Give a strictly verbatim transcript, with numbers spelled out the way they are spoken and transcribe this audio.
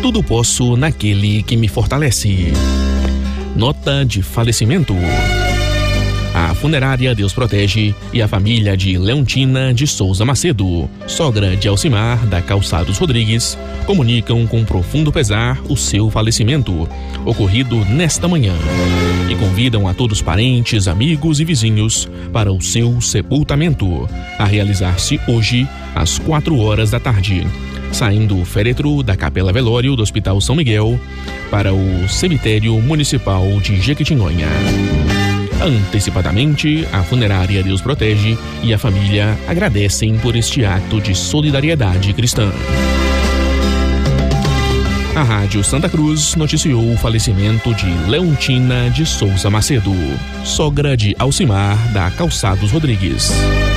tudo posso naquele que me fortalece. Nota de falecimento. A funerária Deus Protege e a família de Leontina de Souza Macedo, sogra de Alcimar da Calçados Rodrigues, comunicam com profundo pesar o seu falecimento, ocorrido nesta manhã, e convidam a todos parentes, amigos e vizinhos para o seu sepultamento, a realizar-se hoje às quatro horas da tarde, saindo o féretro da Capela Velório do Hospital São Miguel para o Cemitério Municipal de Jequitinhonha. Antecipadamente, a funerária Deus Protege e a família agradecem por este ato de solidariedade cristã. A Rádio Santa Cruz noticiou o falecimento de Leontina de Souza Macedo, sogra de Alcimar da Calçados Rodrigues.